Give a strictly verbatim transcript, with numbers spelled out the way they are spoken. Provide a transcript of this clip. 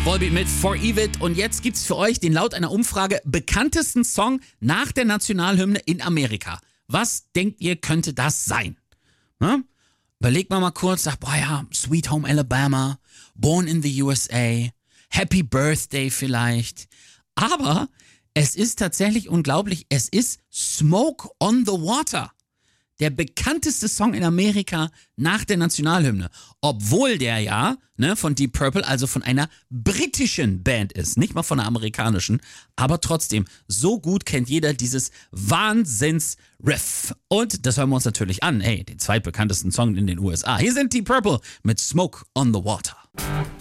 Volbeat mit For Evil. Und jetzt gibt's für euch den laut einer Umfrage bekanntesten Song nach der Nationalhymne in Amerika. Was denkt ihr, könnte das sein? Hm? Überlegt mal mal kurz, sagt, boah ja, Sweet Home Alabama, Born in the U S A, Happy Birthday vielleicht. Aber es ist tatsächlich unglaublich, es ist Smoke on the Water. Der bekannteste Song in Amerika nach der Nationalhymne. Obwohl der ja ne, von Deep Purple, also von einer britischen Band ist. Nicht mal von einer amerikanischen. Aber trotzdem, so gut kennt jeder dieses Wahnsinns-Riff. Und das hören wir uns natürlich an. Hey, den zweitbekanntesten Song in den U S A. Hier sind Deep Purple mit Smoke on the Water.